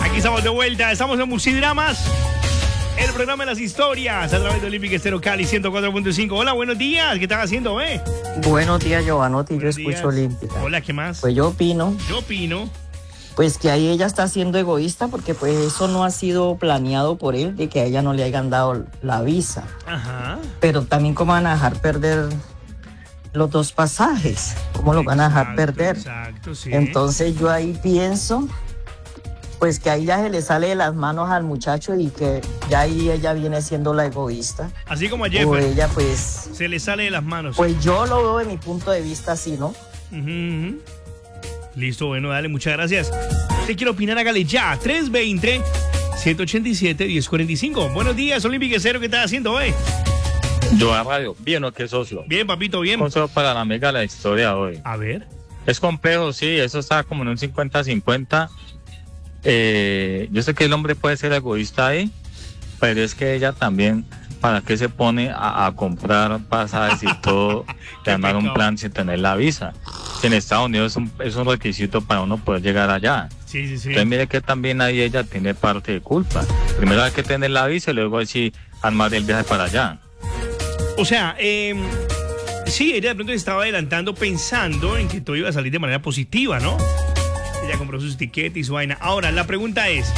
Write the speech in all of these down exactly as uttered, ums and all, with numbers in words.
Aquí estamos de vuelta, estamos en Musidramas, el programa de las historias, a través de Olímpica Estéreo Cali ciento cuatro punto cinco. Hola, buenos días, ¿qué estás haciendo, eh? Buenos días, Giovanotti, yo Buenos escucho días. Olímpica. Hola, ¿qué más? Pues yo opino, Yo opino. pues que ahí ella está siendo egoísta porque pues eso no ha sido planeado por él, de que a ella no le hayan dado la visa. Ajá. Pero también cómo van a dejar perder los dos pasajes, cómo lo van a dejar Exacto, perder. Exacto, sí. Entonces yo ahí pienso, pues que ahí ya se le sale de las manos al muchacho y que ya ahí ella viene siendo la egoísta. Así como a O Jeffer, ella pues, se le sale de las manos. pues yo lo veo de mi punto de vista así, ¿no? Ujú, ujú. Listo, bueno, dale, muchas gracias. Usted quiere opinar, hágale ya. tres dos cero, ciento ochenta y siete, diez cuarenta y cinco. Buenos días, Olímpica Estéreo, ¿qué estás haciendo hoy? Yo a radio, bien o qué socio. Bien, papito, bien. Consejo para la amiga de la historia hoy. A ver. Es complejo, sí, eso está como en un cincuenta cincuenta. Eh, yo sé que el hombre puede ser egoísta ahí, pero es que ella también, ¿para qué se pone a, a comprar pasajes y todo, y armar un plan sin tener la visa? Si en Estados Unidos es un, es un requisito para uno poder llegar allá. Sí, sí, sí. Entonces mire que también ahí ella tiene parte de culpa. Primero hay que tener la visa y luego así armar el viaje para allá. O sea, eh, sí, ella de pronto se estaba adelantando pensando en que todo iba a salir de manera positiva, ¿no? Ella compró sus tiquetes y su vaina. Ahora, la pregunta es,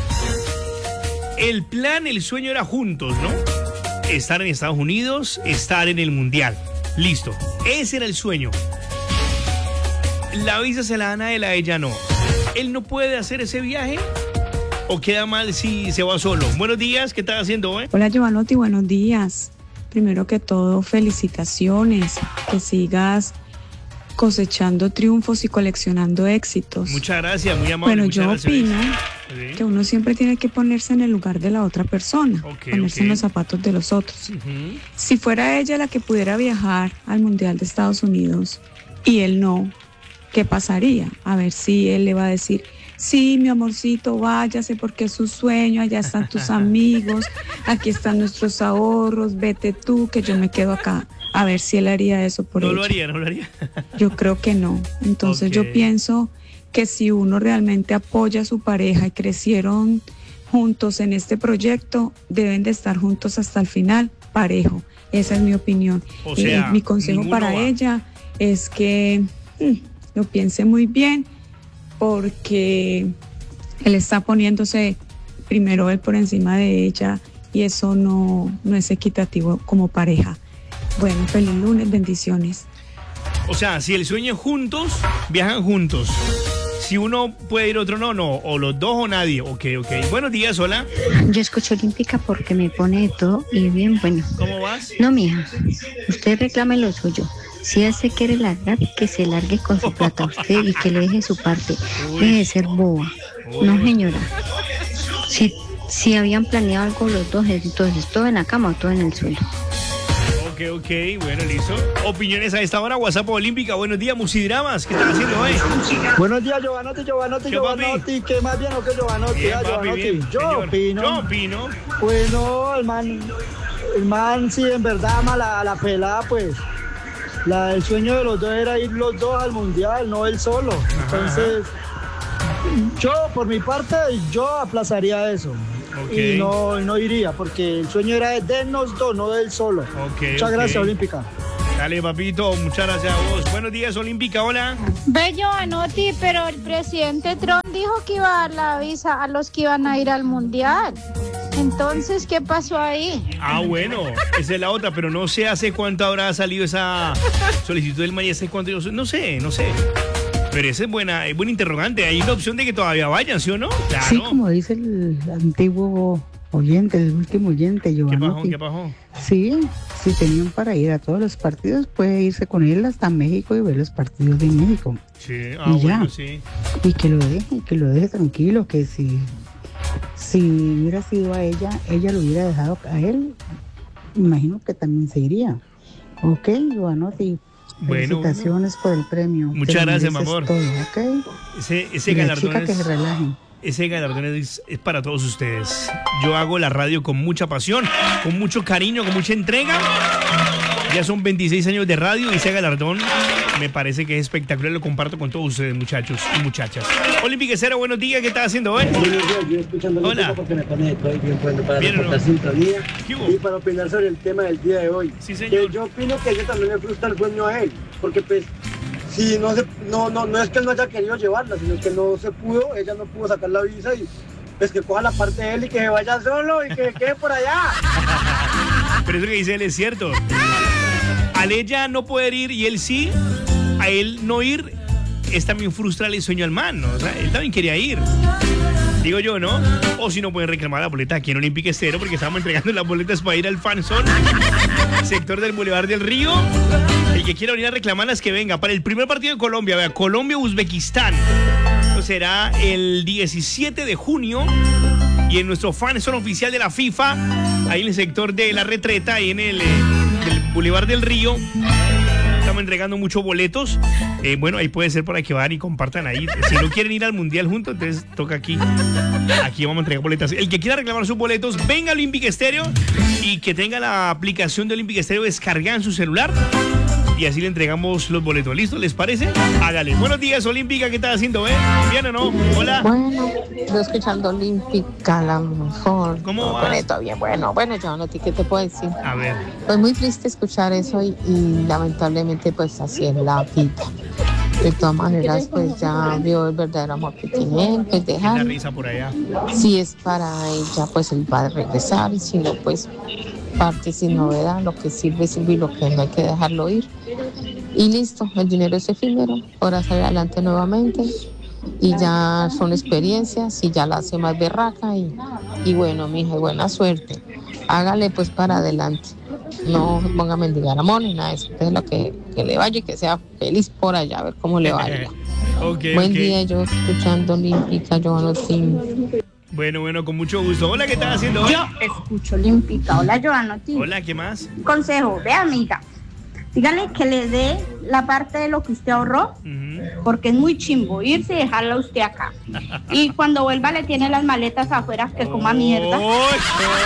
el plan, el sueño era juntos, ¿no? Estar en Estados Unidos, estar en el Mundial. Listo. Ese era el sueño. La visa se la dan a él, a ella no. ¿Él no puede hacer ese viaje? ¿O queda mal si se va solo? Buenos días, ¿qué estás haciendo hoy? Hola Giovanotti, buenos días. Primero que todo, felicitaciones, que sigas cosechando triunfos y coleccionando éxitos. Muchas gracias, muy amable. Bueno, muchas yo gracias. opino Sí. que uno siempre tiene que ponerse en el lugar de la otra persona, Ok, ponerse ok. en los zapatos de los otros. Ujú. Si fuera ella la que pudiera viajar al Mundial de Estados Unidos y él no, ¿qué pasaría? A ver si él le va a decir, sí, mi amorcito, váyase porque es su sueño, allá están tus amigos, aquí están nuestros ahorros, vete tú, que yo me quedo acá. A ver si él haría eso por No ella. lo haría, no lo haría. Yo creo que no. Entonces Ok. yo pienso que si uno realmente apoya a su pareja y crecieron juntos en este proyecto, deben de estar juntos hasta el final, parejo. Esa es mi opinión. O sea, Eh, mi consejo ninguno para va. ella es que mm, lo piense muy bien, porque él está poniéndose primero él por encima de ella y eso no, no es equitativo como pareja. Bueno, feliz lunes, bendiciones. O sea, si el sueño es juntos, viajan juntos. Si uno puede ir, otro no, no. O los dos o nadie. Ok, ok. Buenos días, hola. Yo escucho Olímpica porque me pone de todo y bien bueno. ¿Cómo vas? No, mija, usted reclame lo suyo. Si él se quiere largar, que se largue con su plata a usted y que le deje su parte. Deje de ser boba. No, señora. Si, si habían planeado algo los dos, entonces todo en la cama o todo en el suelo. Ok, ok. Bueno, listo. Opiniones a esta hora. WhatsApp Olímpica. Buenos días, Musidramas. ¿Qué estás haciendo hoy? Buenos días, Giovanotti, Giovanotti, ¿Qué, papi? Giovanotti. ¿Qué más bien o qué Giovanotti? Bien, Ah, papi, Giovanotti. bien. Yo Señor, opino. Yo opino. Pues no, el man, el man, si en verdad ama la, la pelada, pues la, el sueño de los dos era ir los dos al mundial, no él solo. Entonces, yo, por mi parte, yo aplazaría eso. Ok. Y no, no iría, porque el sueño era de nos dos, no de él solo. Ok, Muchas ok. gracias, Olímpica. Dale, papito. Muchas gracias a vos. Buenos días, Olímpica. Hola. Bello Anotti, pero el presidente Trump dijo que iba a dar la visa a los que iban a ir al mundial. Entonces, ¿qué pasó ahí? Ah, bueno. Esa es la otra, pero no sé hace cuánto habrá salido esa solicitud del maíz. Hace cuánto, no sé, no sé. Pero esa es buena, es buena interrogante. Hay una opción de que todavía vayan, ¿sí o no? Claro. Sí, como dice el antiguo oyente, el último oyente, ¿Qué Giovanotti. pasó? ¿Qué pasó? Sí, si tenían para ir a todos los partidos, puede irse con él hasta México y ver los partidos de México. Sí, ah, Y ya. bueno, sí. Y que lo deje, que lo deje tranquilo, que si, si hubiera sido a ella, ella lo hubiera dejado a él, imagino que también se iría. Ok, Giovanotti. Bueno, Felicitaciones por el premio. Muchas Te gracias, mi mereces amor. todo, ¿ok? Ese, ese Y la galardón chica que es, se relajen. ese galardón es, es para todos ustedes. Yo hago la radio con mucha pasión, con mucho cariño, con mucha entrega. Ya son veintiséis años de radio y ese galardón Me parece que es espectacular, lo comparto con todos ustedes, muchachos y muchachas. Olímpica Cero, buenos días, ¿qué estás haciendo hoy? Buenos días, yo escuchando Hola. porque me conecto ahí bien bueno para Bien, reportar ¿no? sintonía ¿Qué hubo? y para opinar sobre el tema del día de hoy. Sí, señor. Que yo opino que ella también le frustra el sueño a él, porque pues si no se, no, no, no es que él no haya querido llevarla, sino que no se pudo, ella no pudo sacar la visa y pues que coja la parte de él y que se vaya solo y que quede por allá. Pero eso que dice él es cierto. Al ella no poder ir y él sí, a él no ir es también frustrarle el sueño al man, ¿no? O sea, él también quería ir. Digo yo, ¿no? O si no pueden reclamar la boleta aquí en Olímpica Estéreo porque estamos entregando las boletas para ir al Fanzone, sector del Boulevard del Río. El que quiera venir a reclamarlas que venga para el primer partido de Colombia, vea, Colombia-Uzbekistán. Esto será el diecisiete de junio y en nuestro Fanzone oficial de la FIFA, ahí en el sector de la Retreta, ahí en el, eh, el Boulevard del Río. Estamos entregando muchos boletos. Eh, bueno, ahí puede ser para que vayan y compartan ahí. Si no quieren ir al mundial juntos, entonces toca aquí. Aquí vamos a entregar boletas. El que quiera reclamar sus boletos, venga a Olímpica Estéreo y que tenga la aplicación de Olímpica Estéreo descargada en su celular. Y así le entregamos los boletos. ¿Listo? ¿Les parece? Hágale. Buenos días, Olímpica. ¿Qué estás haciendo, eh? ¿Bien o no? Hola. Bueno, yo escuchando Olímpica, la mejor. ¿Cómo vas? Bueno, todo bien. Bueno, bueno, yo no, ¿qué te puedo decir? A ver. Pues muy triste escuchar eso y, y lamentablemente pues así es la vida. De todas maneras, pues ya vio el verdadero amor que tiene, pues La dejar. risa por allá. Si es para ella, pues él va a regresar y si no, pues parte sin novedad, lo que sirve, sirve y lo que no hay que dejarlo ir. Y listo, el dinero es efímero, ahora salir adelante nuevamente y ya son experiencias y ya la hace más berraca y, y bueno, mija, y buena suerte. Hágale pues para adelante. No se ponga a mendigar amor ni nada de eso. Entonces lo que, que le vaya y que sea feliz por allá, a ver cómo le vaya. Okay, Buen okay. día, yo escuchando Olímpica, yo no tengo. Bueno, bueno, con mucho gusto. Hola, ¿qué estás haciendo hoy? Yo escucho Olímpica. Hola, Joanotti. Hola, ¿qué más? Consejo, ve amiga. Dígale que le dé la parte de lo que usted ahorró, Uh-huh. porque es muy chimbo irse y dejarla usted acá. Y cuando vuelva le tiene las maletas afuera que coma mierda. ¡Ay,